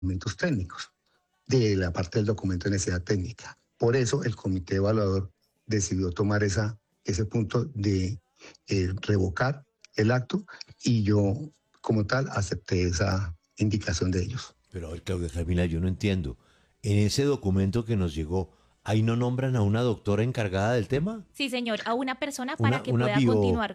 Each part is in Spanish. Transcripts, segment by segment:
elementos técnicos de la parte del documento de necesidad técnica. Por eso el comité evaluador decidió tomar ese punto de revocar el acto y yo como tal acepté esa indicación de ellos. Pero a ver, Claudia Carmila, yo no entiendo. En ese documento que nos llegó, ¿ahí no nombran a una doctora encargada del tema? Sí, señor, a una persona para que Una pueda continuar,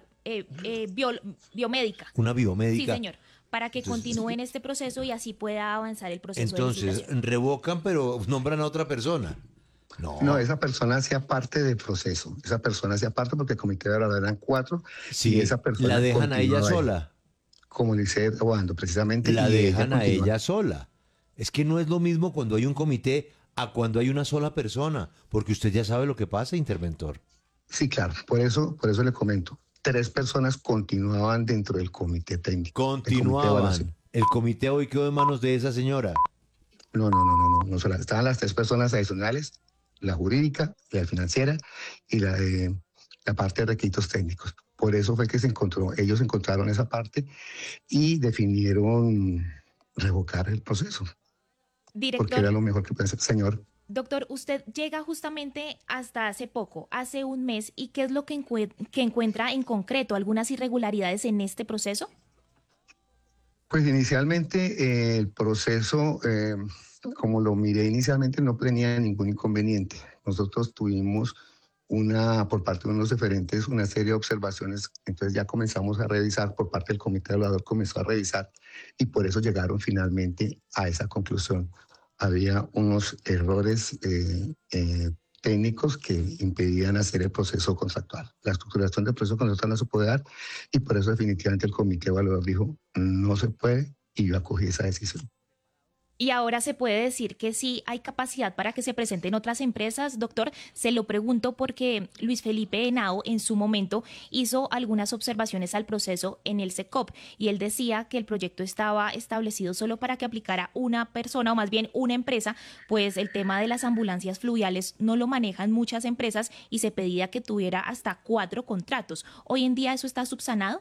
biomédica. Una biomédica. Sí, señor, para que continúe en este proceso y así pueda avanzar el proceso de Entonces, licitación. revocan, pero nombran a otra persona. No, esa persona hacía parte del proceso. Esa persona hacía parte porque el comité de verdad eran 4. Sí, y esa persona la dejan a ella sola. Como dice Obando, precisamente. La y dejan a ella sola. Es que no es lo mismo cuando hay un comité a cuando hay una sola persona, porque usted ya sabe lo que pasa, interventor. Sí, claro, por eso le comento. 3 personas continuaban dentro del comité técnico. Continuaban. El comité hoy quedó en manos de esa señora. No solo. Estaban las 3 personas adicionales, la jurídica, la financiera y la de la parte de requisitos técnicos. Por eso fue que ellos encontraron esa parte y definieron revocar el proceso. Director, porque era lo mejor que puede ser, señor. Doctor, usted llega justamente hasta hace poco, hace un mes, ¿y qué es lo que encuentra en concreto? ¿Algunas irregularidades en este proceso? Pues inicialmente el proceso, como lo miré inicialmente, no tenía ningún inconveniente. Nosotros tuvimos por parte de unos referentes, una serie de observaciones, entonces ya comenzamos a revisar, por parte del comité evaluador comenzó a revisar, y por eso llegaron finalmente a esa conclusión. Había unos errores técnicos que impedían hacer el proceso contractual. La estructuración del proceso contractual no se puede dar, y por eso definitivamente el comité evaluador dijo, no se puede, y yo acogí esa decisión. Y ahora se puede decir que sí hay capacidad para que se presenten otras empresas, doctor. Se lo pregunto porque Luis Felipe Henao en su momento hizo algunas observaciones al proceso en el SECOP y él decía que el proyecto estaba establecido solo para que aplicara una persona o más bien una empresa, pues el tema de las ambulancias fluviales no lo manejan muchas empresas y se pedía que tuviera hasta 4 contratos. ¿Hoy en día eso está subsanado?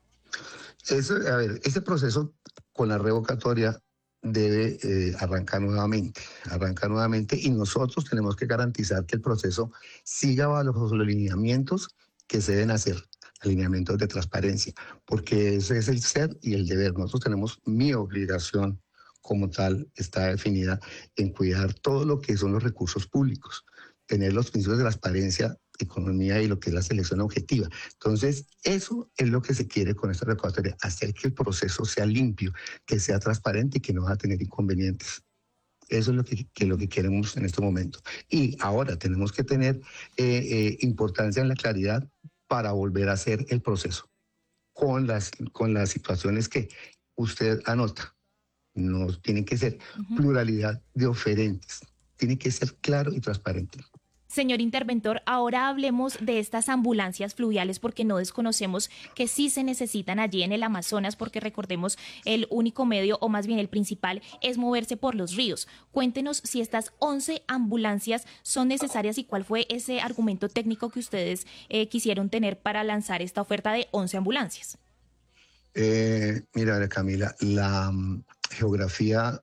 Ese proceso con la revocatoria debe arrancar nuevamente, y nosotros tenemos que garantizar que el proceso siga bajo los lineamientos que se deben hacer, alineamientos de transparencia, porque ese es el ser y el deber. Nosotros tenemos, mi obligación como tal está definida en cuidar todo lo que son los recursos públicos, tener los principios de transparencia, economía y lo que es la selección objetiva. Entonces, eso es lo que se quiere con esta revocatoria, hacer que el proceso sea limpio, que sea transparente y que no va a tener inconvenientes. Eso es lo que queremos en este momento. Y ahora tenemos que tener importancia en la claridad para volver a hacer el proceso con las situaciones que usted anota. No tiene que ser pluralidad de oferentes, tiene que ser claro y transparente. Señor interventor, ahora hablemos de estas ambulancias fluviales porque no desconocemos que sí se necesitan allí en el Amazonas porque recordemos el único medio o más bien el principal es moverse por los ríos. Cuéntenos si estas 11 ambulancias son necesarias y cuál fue ese argumento técnico que ustedes quisieron tener para lanzar esta oferta de 11 ambulancias. Mira, Camila, la geografía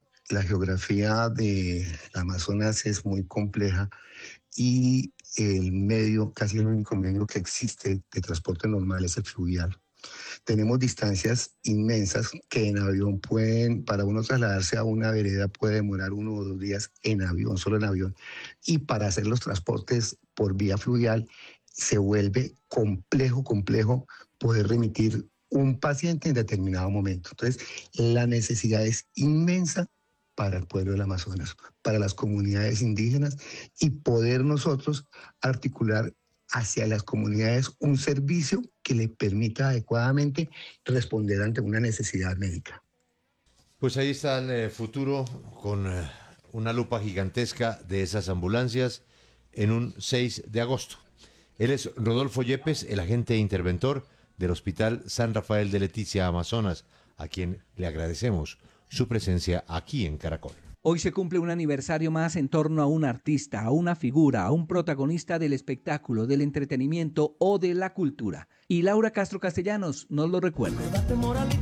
de Amazonas es muy compleja y el medio, casi el único medio que existe de transporte normal es el fluvial. Tenemos distancias inmensas que en avión para uno trasladarse a una vereda puede demorar 1 o 2 días en avión, solo en avión. Y para hacer los transportes por vía fluvial se vuelve complejo poder remitir un paciente en determinado momento. Entonces, la necesidad es inmensa para el pueblo del Amazonas, para las comunidades indígenas y poder nosotros articular hacia las comunidades un servicio que le permita adecuadamente responder ante una necesidad médica. Pues ahí está el futuro con una lupa gigantesca de esas ambulancias en un 6 de agosto. Él es Rodolfo Yepes, el agente interventor del Hospital San Rafael de Leticia, Amazonas, a quien le agradecemos su presencia aquí en Caracol. Hoy se cumple un aniversario más en torno a un artista, a una figura, a un protagonista del espectáculo, del entretenimiento o de la cultura. Y Laura Castro Castellanos nos lo recuerda.